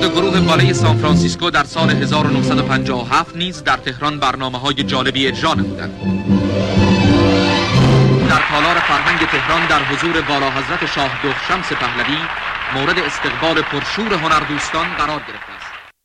افراد گروه بالای سان فرانسیسکو در سال 1957 نیز در تهران برنامه‌های جالبی اجرا نمودند. در تالار فرهنگ تهران در حضور والاحضرت شاه دخت شمس پهلوی مورد استقبال پرشور هنردوستان قرار گرفت است.